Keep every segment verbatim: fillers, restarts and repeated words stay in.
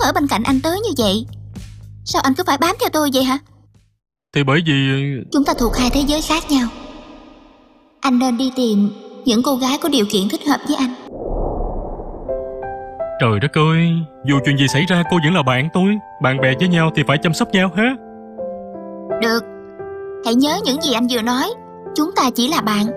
ở bên cạnh anh tới như vậy. Sao anh cứ phải bám theo tôi vậy hả? Thì bởi vì chúng ta thuộc hai thế giới khác nhau. Anh nên đi tìm những cô gái có điều kiện thích hợp với anh. Trời đất ơi, dù chuyện gì xảy ra cô vẫn là bạn tôi. Bạn bè với nhau thì phải chăm sóc nhau ha. Được, hãy nhớ những gì anh vừa nói. Chúng ta chỉ là bạn.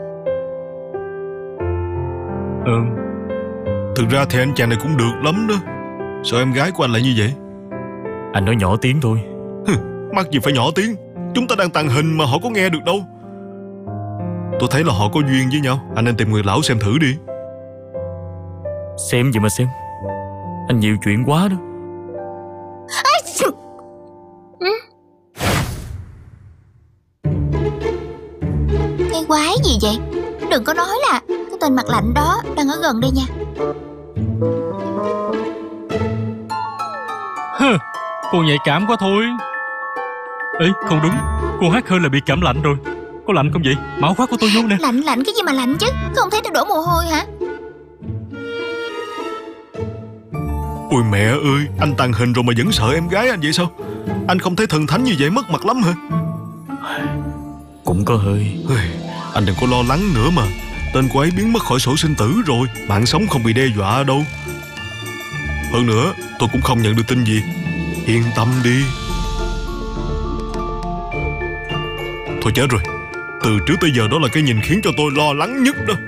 Ừ. Thực ra thì anh chàng này cũng được lắm đó. Sao em gái của anh lại như vậy? Anh nói nhỏ tiếng thôi. Mắc gì phải nhỏ tiếng. Chúng ta đang tàng hình mà họ có nghe được đâu. Tôi thấy là họ có duyên với nhau. Anh nên tìm người lão xem thử đi. Xem gì mà xem. Anh nhiều chuyện quá đó. Cái quái gì vậy? Đừng có nói là cái tên mặt lạnh đó đang ở gần đây nha. Hừ, cô nhạy cảm quá thôi. Ê, không đúng. Cô hát hơi là bị cảm lạnh rồi. Có lạnh không vậy? Máu khoác của tôi vô nè. Lạnh lạnh cái gì mà lạnh chứ? Không thấy tôi đổ mồ hôi hả? Ôi mẹ ơi, anh tàng hình rồi mà vẫn sợ em gái anh vậy sao? Anh không thấy thần thánh như vậy mất mặt lắm hả? Cũng có hơi. Anh đừng có lo lắng nữa mà. Tên cô ấy biến mất khỏi sổ sinh tử rồi. Mạng sống không bị đe dọa đâu. Hơn nữa, tôi cũng không nhận được tin gì. Yên tâm đi. Thôi chết rồi. Từ trước tới giờ đó là cái nhìn khiến cho tôi lo lắng nhất đó.